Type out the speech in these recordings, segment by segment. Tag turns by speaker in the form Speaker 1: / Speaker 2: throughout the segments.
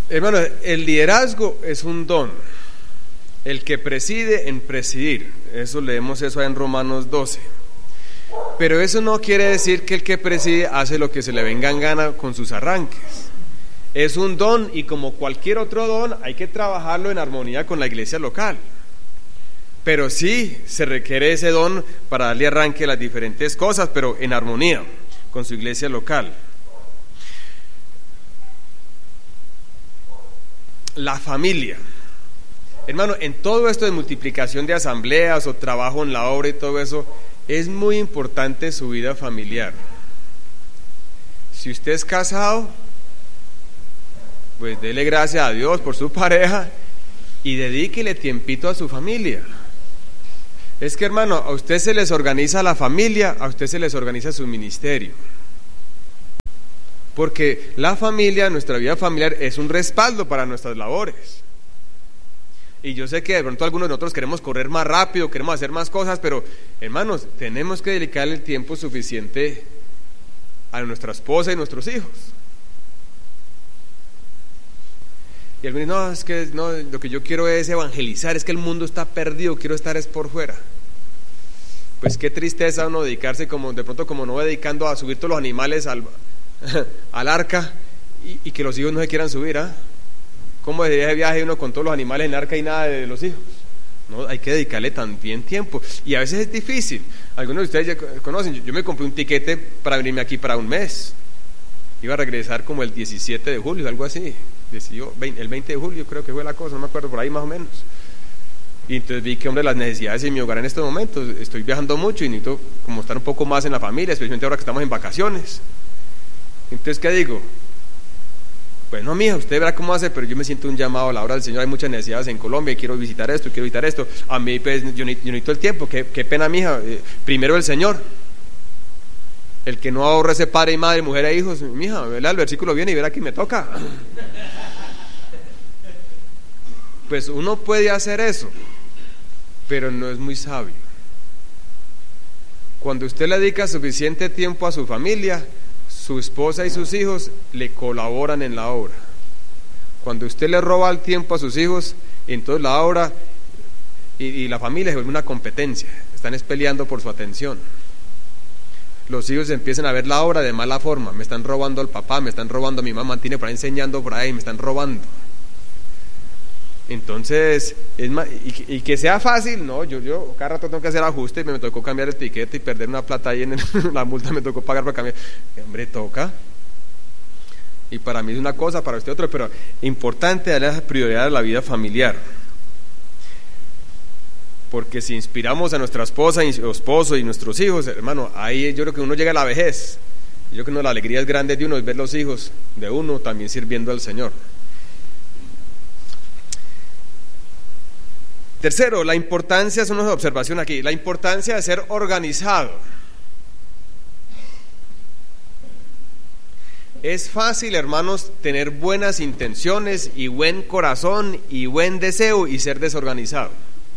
Speaker 1: Hermano, el liderazgo es un don. El que preside en presidir. Eso leemos eso en Romanos 12. Pero eso no quiere decir que el que preside hace lo que se le venga en gana con sus arranques. Es un don y como cualquier otro don hay que trabajarlo en armonía con la iglesia local. Pero sí se requiere ese don para darle arranque a las diferentes cosas, pero en armonía con su iglesia local. La familia. Hermano, en todo esto de multiplicación de asambleas o trabajo en la obra y todo eso, es muy importante su vida familiar. Si usted es casado, pues dele gracias a Dios por su pareja y dedíquele tiempito a su familia. Es que, hermano, a usted se les organiza la familia, a usted se les organiza su ministerio. Porque la familia, nuestra vida familiar, es un respaldo para nuestras labores. Y yo sé que de pronto algunos de nosotros queremos correr más rápido, queremos hacer más cosas, pero hermanos, tenemos que dedicarle el tiempo suficiente a nuestra esposa y nuestros hijos. Y algunos dicen, no, es que no, lo que yo quiero es evangelizar, es que el mundo está perdido, quiero estar es por fuera. Pues qué tristeza uno dedicarse como de pronto como no dedicando a subir todos los animales al arca y que los hijos no se quieran subir, ¿ah? ¿Cómo de viaje uno con todos los animales en el arca y nada de los hijos? No, hay que dedicarle también tiempo. Y a veces es difícil. Algunos de ustedes ya conocen, yo me compré un tiquete para venirme aquí para un mes. Iba a regresar como el 17 de julio, algo así. El 20 de julio creo que fue la cosa, no me acuerdo, por ahí más o menos. Y entonces vi que, hombre, las necesidades en mi hogar en estos momentos, estoy viajando mucho y necesito como estar un poco más en la familia, especialmente ahora que estamos en vacaciones. Entonces, ¿qué digo? Pues no, mija, usted verá cómo hace, pero yo me siento un llamado a la obra del Señor. Hay muchas necesidades en Colombia, quiero visitar esto, quiero visitar esto. A mí, pues, yo necesito el tiempo. Qué pena, mija. Primero el Señor. El que no ahorra ese padre y madre, mujer e hijos, mija, ¿verdad? El versículo viene y verá que me toca. Pues uno puede hacer eso, pero no es muy sabio. Cuando usted le dedica suficiente tiempo a su familia, su esposa y sus hijos le colaboran en la obra. Cuando usted le roba el tiempo a sus hijos, entonces la obra y la familia se vuelve una competencia, están peleando por su atención. Los hijos empiezan a ver la obra de mala forma, me están robando al papá, me están robando a mi mamá, tiene por ahí enseñando por ahí, me están robando. Entonces, y que sea fácil, no, yo cada rato tengo que hacer ajustes, me tocó cambiar el tiquete y perder una plata ahí en la multa, me tocó pagar para cambiar. Hombre, toca. Y para mí es una cosa, para usted otra, pero importante darle prioridad a la vida familiar. Porque si inspiramos a nuestra esposa y esposo y nuestros hijos, hermano, ahí yo creo que uno llega a la vejez. Yo creo que la alegría es grande de uno, es ver los hijos de uno también sirviendo al Señor. Tercero, la importancia, es una observación aquí, la importancia de ser organizado. Es fácil, hermanos, tener buenas intenciones y buen corazón y buen deseo y ser desorganizado.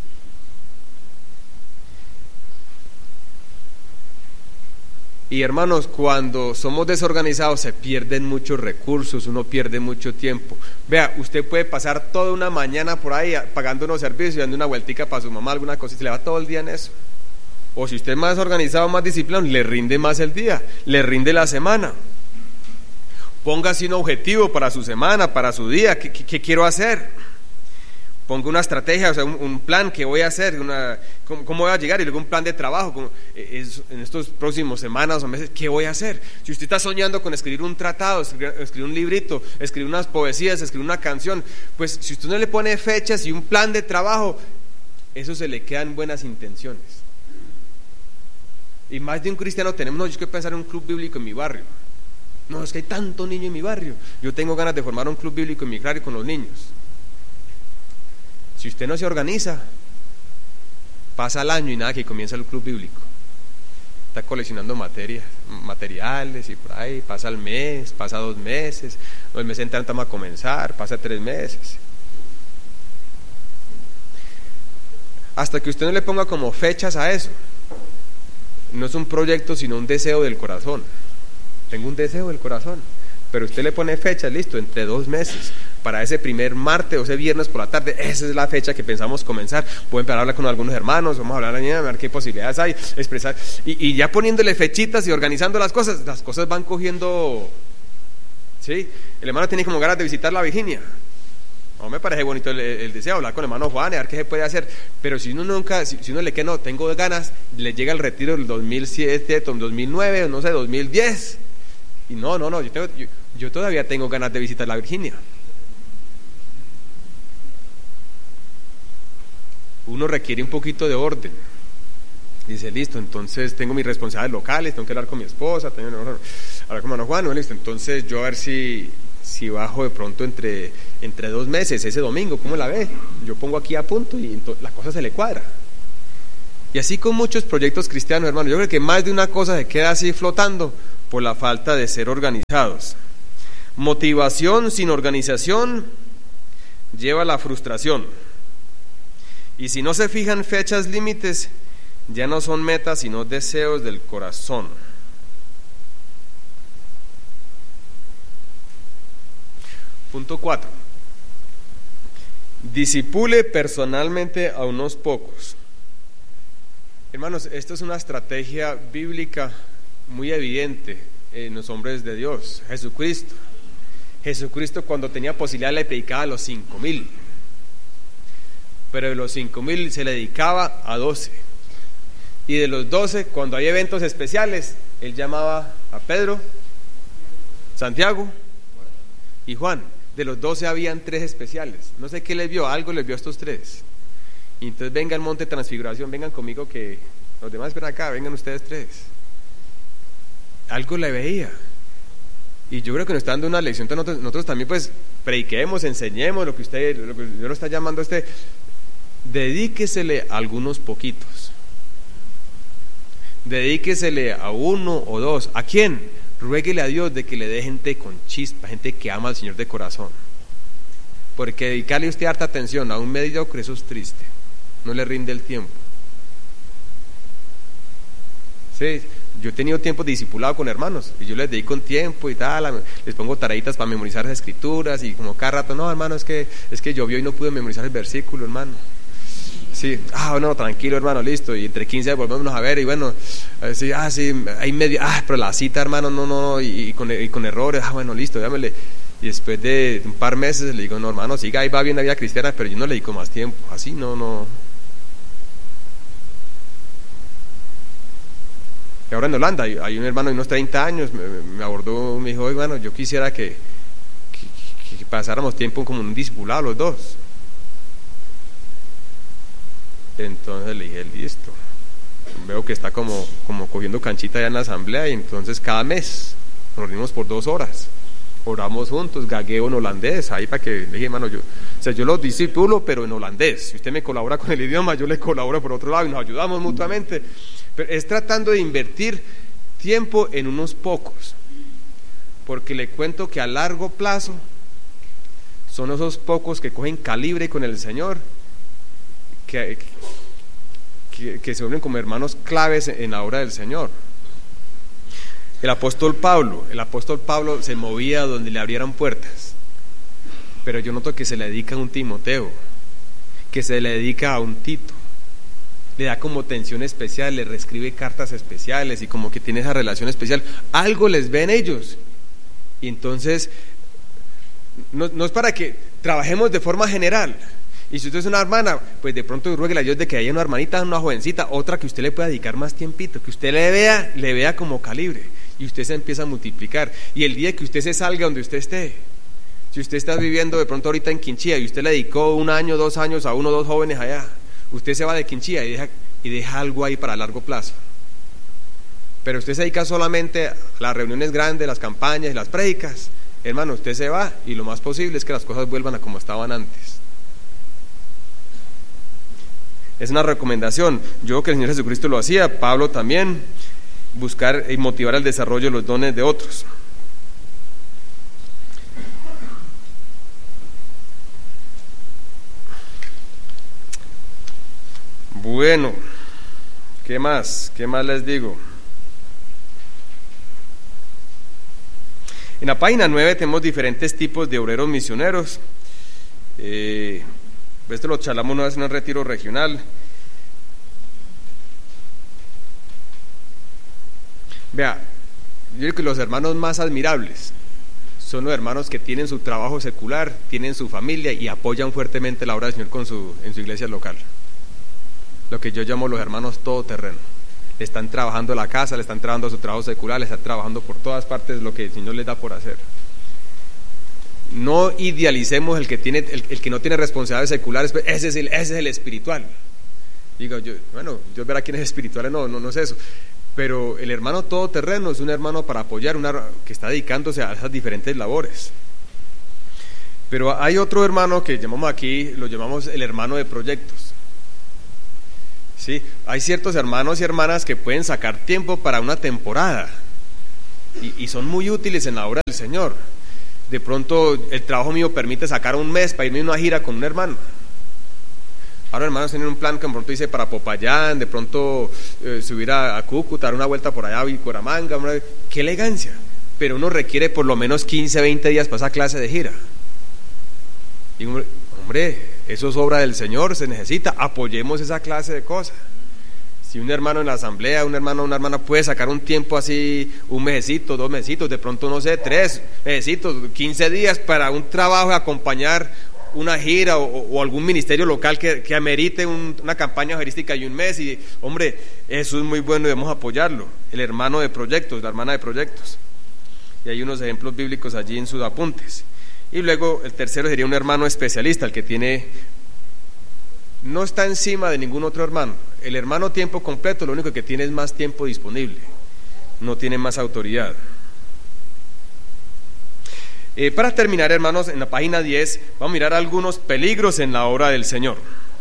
Speaker 1: Y hermanos, cuando somos desorganizados se pierden muchos recursos, uno pierde mucho tiempo. Vea, usted puede pasar toda una mañana por ahí pagando unos servicios y dando una vueltica para su mamá, alguna cosa, y se le va todo el día en eso. O si usted es más organizado, más disciplinado, le rinde más el día, le rinde la semana. Póngase un objetivo para su semana, para su día, ¿qué quiero hacer? Ponga una estrategia, o sea, un plan que voy a hacer, cómo voy a llegar, y luego un plan de trabajo, en estos próximos semanas o meses, ¿qué voy a hacer? Si usted está soñando con escribir un tratado, escribir un librito, escribir unas poesías, escribir una canción, pues si usted no le pone fechas y un plan de trabajo, eso se le quedan buenas intenciones. Y más de un cristiano tenemos, no, yo quiero pensar en un club bíblico en mi barrio. No, es que hay tanto niño en mi barrio, yo tengo ganas de formar un club bíblico en mi barrio con los niños. Si usted no se organiza, pasa el año y nada que comienza el club bíblico. Está coleccionando materiales y por ahí, pasa el mes, pasa 2 meses, el mes entrante vamos a comenzar, pasa 3 meses. Hasta que usted no le ponga como fechas a eso. No es un proyecto, sino un deseo del corazón. Tengo un deseo del corazón, pero usted le pone fechas, listo, entre 2 meses. para ese primer martes o ese viernes por la tarde, esa es la fecha que pensamos comenzar. Voy a empezar a hablar con algunos hermanos, vamos a hablar a ver qué posibilidades hay, expresar, y ya poniéndole fechitas y organizando las cosas van cogiendo, ¿sí? El hermano tiene como ganas de visitar la Virginia. No me parece bonito el deseo, hablar con el hermano Juan y ver qué se puede hacer, pero si uno le queda, no, tengo ganas, le llega el retiro del 2007, 2009, no sé, 2010, y no, yo todavía tengo ganas de visitar la Virginia. Uno requiere un poquito de orden. Dice, listo, entonces tengo mis responsabilidades locales, tengo que hablar con mi esposa, tengo que hablar con el hermano Juan, listo, entonces yo a ver si bajo de pronto entre 2 meses, ese domingo, ¿cómo la ve? Yo pongo aquí a punto y la cosa se le cuadra. Y así con muchos proyectos cristianos, hermanos, yo creo que más de una cosa se queda así flotando por la falta de ser organizados. Motivación sin organización lleva a la frustración. Y si no se fijan fechas límites, ya no son metas sino deseos del corazón. Punto 4. Disipule personalmente a unos pocos. Hermanos, esto es una estrategia bíblica muy evidente en los hombres de Dios. Jesucristo cuando tenía posibilidad le predicaba a los 5,000, pero de los 5,000 se le dedicaba a 12, y de los 12, cuando hay eventos especiales, él llamaba a Pedro, Santiago y Juan. De los 12 habían 3 especiales. No sé qué les vio, algo les vio a estos 3. Y entonces venga al monte de transfiguración, vengan conmigo que los demás esperan acá, vengan ustedes 3. Algo le veía. Y yo creo que nos está dando una lección. Nosotros también pues prediquemos, enseñemos lo que Dios lo está llamando a usted. Dedíquesele a algunos poquitos. Dedíquesele a 1 o 2. ¿A quién? Ruéguele a Dios de que le dé gente con chispa, gente que ama al Señor de corazón. Porque dedicarle usted harta atención a un mediocre, eso es triste, no le rinde el tiempo. Sí, yo he tenido tiempo de discipulado con hermanos y yo les dedico un tiempo y tal, les pongo tareitas para memorizar las escrituras y como cada rato, no hermano, es que llovió y no pude memorizar el versículo, hermano. Sí, bueno, tranquilo hermano, listo, y entre 15 volvemos a ver y bueno, sí, hay medio, pero la cita hermano, no, y con errores, bueno, listo, dámele. Y después de un par meses le digo, no hermano, siga, ahí va bien la vida cristiana, pero yo no le dedico más tiempo, así no. Y ahora en Holanda hay un hermano de unos 30 años, me abordó, me dijo, bueno, yo quisiera que pasáramos tiempo como un discipulado los dos. Entonces le dije, listo, veo que está como cogiendo canchita ya en la asamblea, y entonces cada mes nos reunimos por 2 horas, oramos juntos, gagueo en holandés, ahí para que, le dije, hermano, yo los discipulo, pero en holandés, si usted me colabora con el idioma, yo le colaboro por otro lado, y nos ayudamos mutuamente, pero es tratando de invertir tiempo en unos pocos, porque le cuento que a largo plazo son esos pocos que cogen calibre con el Señor, que se vuelven como hermanos claves en la obra del Señor. El apóstol Pablo se movía donde le abrieran puertas, pero yo noto que se le dedica a un Timoteo, que se le dedica a un Tito, le da como atención especial, le reescribe cartas especiales y como que tiene esa relación especial, algo les ve en ellos, y entonces no es para que trabajemos de forma general. Y si usted es una hermana, pues de pronto ruéguele a Dios de que haya una hermanita, una jovencita, otra que usted le pueda dedicar más tiempito, que usted le vea como calibre, y usted se empieza a multiplicar. Y el día que usted se salga donde usted esté, si usted está viviendo de pronto ahorita en Quinchía y usted le dedicó 1 año, 2 años a 1 o 2 jóvenes allá, usted se va de Quinchía y deja algo ahí para largo plazo. Pero usted se dedica solamente a las reuniones grandes, las campañas, las prédicas, hermano, usted se va y lo más posible es que las cosas vuelvan a como estaban antes. Es una recomendación. Yo creo que el Señor Jesucristo lo hacía, Pablo también, buscar y motivar el desarrollo de los dones de otros. Bueno, ¿qué más les digo? En la página 9 tenemos diferentes tipos de obreros misioneros. Esto lo charlamos una vez en un retiro regional. Vea, yo creo que los hermanos más admirables son los hermanos que tienen su trabajo secular, tienen su familia y apoyan fuertemente la obra del Señor en su iglesia local. Lo que yo llamo los hermanos todoterreno. Le están trabajando la casa, le están trabajando su trabajo secular, le están trabajando por todas partes lo que el Señor les da por hacer. No idealicemos el que no tiene responsabilidades seculares, ese es el espiritual. Digo yo, bueno, Dios verá quién es espiritual, no es eso. Pero el hermano todoterreno es un hermano para apoyar, que está dedicándose a esas diferentes labores. Pero hay otro hermano que lo llamamos el hermano de proyectos. ¿Sí? Hay ciertos hermanos y hermanas que pueden sacar tiempo para una temporada y son muy útiles en la obra del Señor. De pronto el trabajo mío permite sacar un mes para irme a una gira con un hermano. Ahora hermanos tienen un plan que de pronto dice para Popayán, de pronto subir a Cúcuta, dar una vuelta por allá a Bucaramanga. ¡Qué elegancia! Pero uno requiere por lo menos 15, 20 días para esa clase de gira. Y hombre, eso es obra del Señor, se necesita, apoyemos esa clase de cosas. Si un hermano en la asamblea, una hermana puede sacar un tiempo así, un mesecito, 2 mesecitos, de pronto no sé, 3 mesecitos, 15 días para un trabajo de acompañar una gira o algún ministerio local que amerite una campaña evangelística y un mes, y hombre, eso es muy bueno y debemos apoyarlo. El hermano de proyectos, la hermana de proyectos, y hay unos ejemplos bíblicos allí en sus apuntes. Y luego el tercero sería un hermano especialista, el que no está encima de ningún otro hermano. El hermano tiempo completo lo único que tiene es más tiempo disponible, no tiene más autoridad. Para terminar, hermanos, en la página 10 vamos a mirar algunos peligros en la obra del Señor.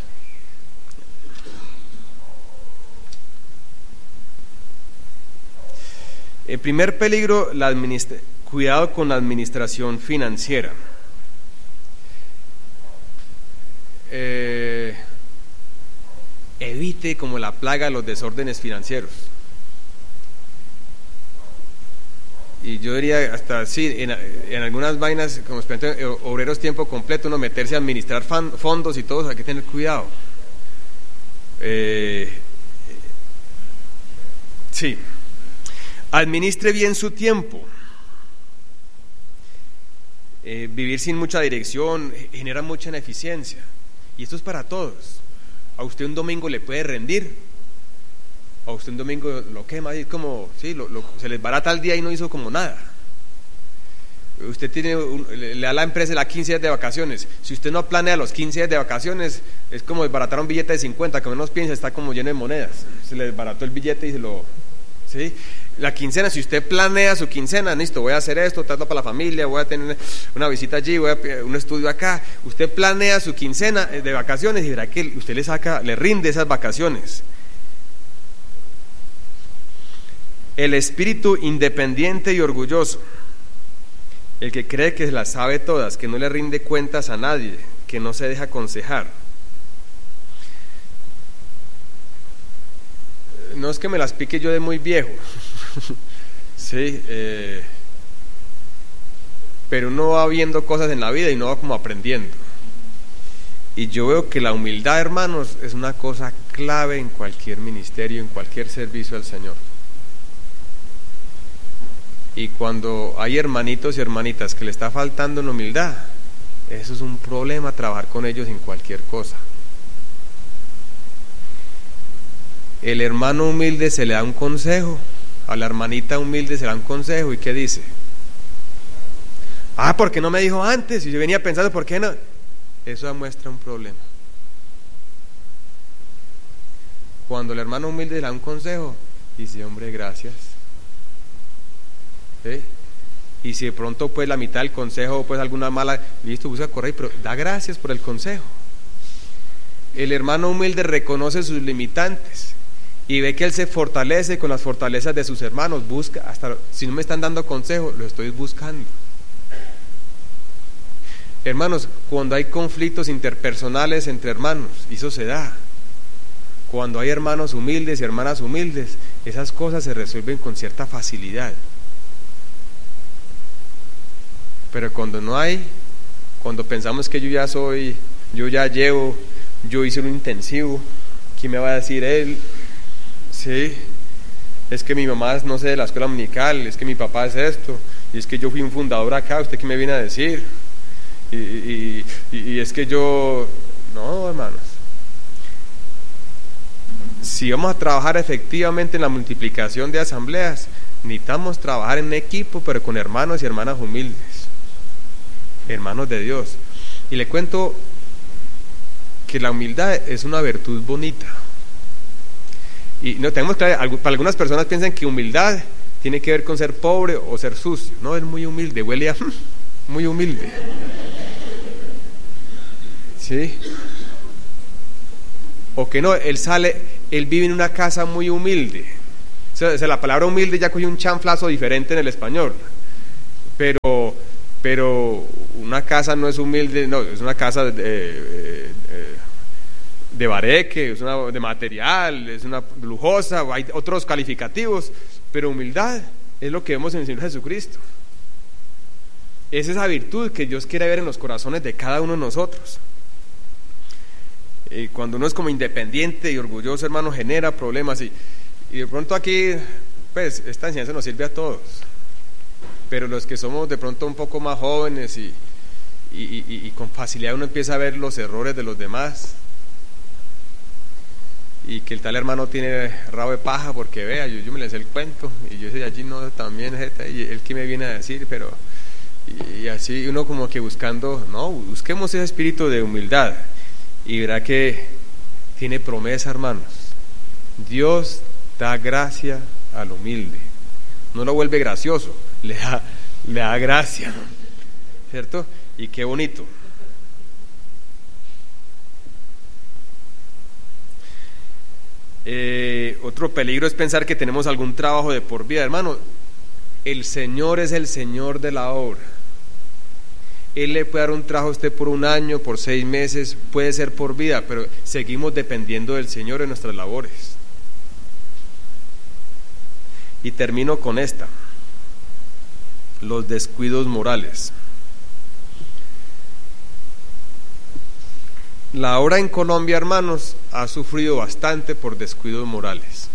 Speaker 1: El primer peligro, cuidado con la administración financiera. Evite como la plaga los desórdenes financieros. Y yo diría hasta sí, en algunas vainas, como obreros tiempo completo, uno meterse a administrar fondos y todo, hay que tener cuidado. Sí, administre bien su tiempo. Vivir sin mucha dirección genera mucha ineficiencia, y esto es para todos. A usted un domingo le puede rendir, a usted un domingo lo quema, y es como, sí, se les barata el día y no hizo como nada. Usted le da a la empresa las 15 días de vacaciones. Si usted no planea los 15 días de vacaciones, es como desbaratar un billete de 50, que menos piensa, está como lleno de monedas. Se le desbarató el billete y ¿sí? La quincena, si usted planea su quincena, listo, voy a hacer esto, trato para la familia, voy a tener una visita allí, voy a un estudio acá. Usted planea su quincena de vacaciones y verá que usted le rinde esas vacaciones. El espíritu independiente y orgulloso, el que cree que las sabe todas, que no le rinde cuentas a nadie, que no se deja aconsejar. No es que me las pique yo de muy viejo, sí, pero uno va viendo cosas en la vida y uno va como aprendiendo. Y yo veo que la humildad, hermanos, es una cosa clave en cualquier ministerio, en cualquier servicio al Señor. Y cuando hay hermanitos y hermanitas que le está faltando en humildad, eso es un problema, trabajar con ellos en cualquier cosa. El hermano humilde se le da un consejo, a la hermanita humilde se le da un consejo, ¿y qué dice? ¿Por qué no me dijo antes? Y yo venía pensando, ¿por qué no? Eso demuestra un problema. Cuando el hermano humilde le da un consejo, dice, hombre, gracias. ¿Sí? Y si de pronto pues la mitad del consejo pues alguna mala, listo, busca correr, pero da gracias por el consejo. El hermano humilde reconoce sus limitantes y ve que él se fortalece con las fortalezas de sus hermanos. Busca, hasta si no me están dando consejo, lo estoy buscando. Hermanos, cuando hay conflictos interpersonales entre hermanos, eso se da. Cuando hay hermanos humildes y hermanas humildes, esas cosas se resuelven con cierta facilidad. Pero cuando no hay, Cuando pensamos que yo ya llevo, yo hice un intensivo, ¿quién me va a decir él? Sí, es que mi mamá es, no sé, de la escuela dominical, es que mi papá es esto, y es que yo fui un fundador acá, ¿usted qué me viene a decir? Y es que no, hermanos. Si vamos a trabajar efectivamente en la multiplicación de asambleas, necesitamos trabajar en equipo, pero con hermanos y hermanas humildes, hermanos de Dios. Y le cuento que la humildad es una virtud bonita. Y no tenemos que, para algunas personas piensan que humildad tiene que ver con ser pobre o ser sucio. No, es muy humilde, huele a muy humilde. ¿Sí? O que no, él vive en una casa muy humilde. O sea, la palabra humilde ya cogió un chanflazo diferente en el español. Pero una casa no es humilde, no, es una casa de bareque, es una de material, es una lujosa, hay otros calificativos, pero humildad es lo que vemos en el Señor Jesucristo. Es esa virtud que Dios quiere ver en los corazones de cada uno de nosotros. Cuando uno es como independiente y orgulloso, hermano, genera problemas y de pronto aquí, pues, esta enseñanza nos sirve a todos, pero los que somos de pronto un poco más jóvenes y con facilidad uno empieza a ver los errores de los demás, y que el tal hermano tiene rabo de paja porque vea, yo me le sé el cuento y yo soy allí, no, también y él que me viene a decir, pero y así uno como que buscando, no, busquemos ese espíritu de humildad y verá que tiene promesa, hermanos. Dios da gracia al humilde, no lo vuelve gracioso, le da gracia, ¿cierto? Y qué bonito. Otro peligro es pensar que tenemos algún trabajo de por vida. Hermano, el Señor es el Señor de la obra. Él le puede dar un trabajo a usted por 1 año, por 6 meses, puede ser por vida, pero seguimos dependiendo del Señor en nuestras labores. Y termino con esta: los descuidos morales. La obra en Colombia, hermanos, ha sufrido bastante por descuidos morales.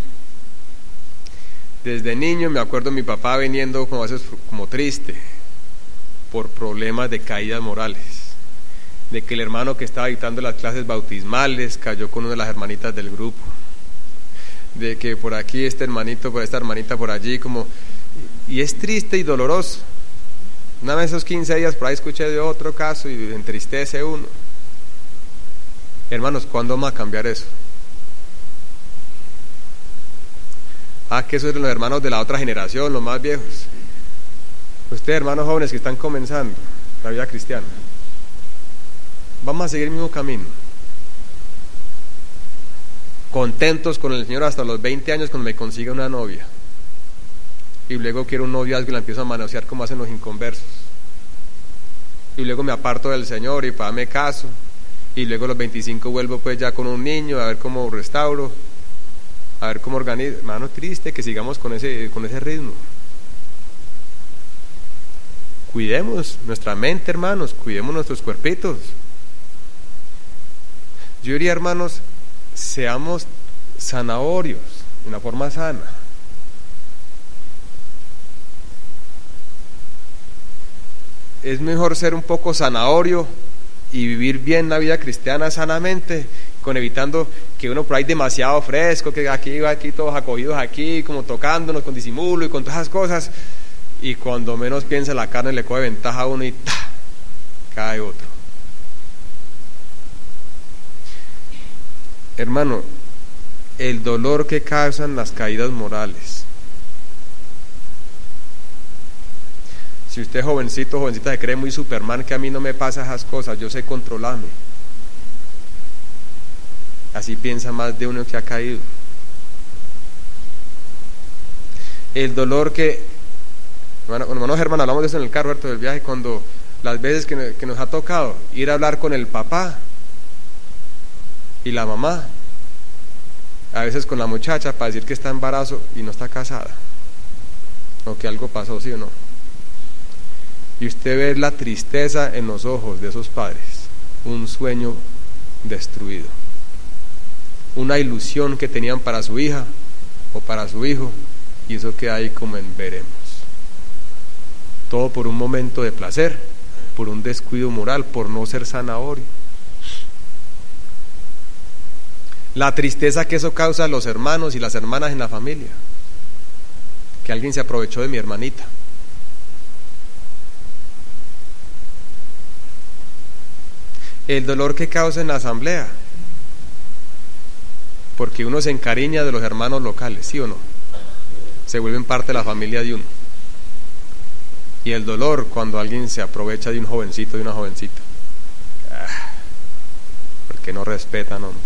Speaker 1: Desde niño me acuerdo de mi papá viniendo como a veces como triste por problemas de caídas morales, de que el hermano que estaba dictando las clases bautismales cayó con una de las hermanitas del grupo, de que por aquí este hermanito, por esta hermanita por allí, y es triste y doloroso. Una vez esos 15 días por ahí escuché de otro caso y entristece uno. Hermanos, ¿cuándo vamos a cambiar eso? Que esos son los hermanos de la otra generación, los más viejos. Ustedes, hermanos jóvenes que están comenzando la vida cristiana, vamos a seguir el mismo camino, contentos con el Señor hasta los 20 años cuando me consiga una novia, y luego quiero un noviazgo y la empiezo a manosear como hacen los inconversos, y luego me aparto del Señor y para me caso, y luego a los 25 vuelvo pues ya con un niño a ver cómo restauro, a ver cómo organizo. Hermano, triste que sigamos con ese ritmo. Cuidemos nuestra mente, hermanos, cuidemos nuestros cuerpitos. Yo diría, hermanos, seamos zanahorios de una forma sana. Es mejor ser un poco zanahorio y vivir bien la vida cristiana sanamente, con evitando que uno por ahí demasiado fresco, que aquí todos acogidos aquí, como tocándonos con disimulo y con todas esas cosas, y cuando menos piensa la carne le coge ventaja a uno y cae otro. Hermano, el dolor que causan las caídas morales. Si usted es jovencito, jovencita, se cree muy Superman, que a mí no me pasa esas cosas, yo sé controlarme. Así piensa más de uno que ha caído. El dolor que, hermanos Germán, hablamos de eso en el carro del viaje, cuando las veces que nos ha tocado ir a hablar con el papá y la mamá, a veces con la muchacha, para decir que está embarazo y no está casada, o que algo pasó, ¿sí o no? y usted ve la tristeza en los ojos de esos padres, un sueño destruido, una ilusión que tenían para su hija o para su hijo, y eso queda ahí como en veremos. Todo por un momento de placer, por un descuido moral, por no ser zanahoria. La tristeza que eso causa a los hermanos y las hermanas en la familia, que alguien se aprovechó de mi hermanita. El dolor que causa en la asamblea, porque uno se encariña de los hermanos locales, ¿sí o no? Se vuelven parte de la familia de uno. Y el dolor cuando alguien se aprovecha de un jovencito, de una jovencita, porque no respetan, ¿no?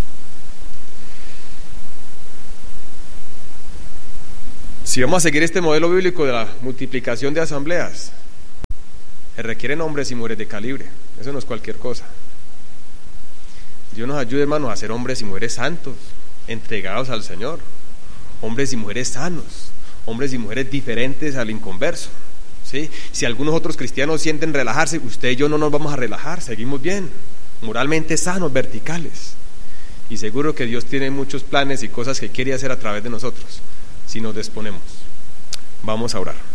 Speaker 1: Si vamos a seguir este modelo bíblico de la multiplicación de asambleas, se requieren hombres y mujeres de calibre. Eso no es cualquier cosa. Dios nos ayude, hermanos, a ser hombres y mujeres santos, entregados al Señor, hombres y mujeres sanos, hombres y mujeres diferentes al inconverso, ¿sí? Si algunos otros cristianos sienten relajarse, usted y yo no nos vamos a relajar, seguimos bien, moralmente sanos, verticales, y seguro que Dios tiene muchos planes y cosas que quiere hacer a través de nosotros, si nos disponemos. Vamos a orar.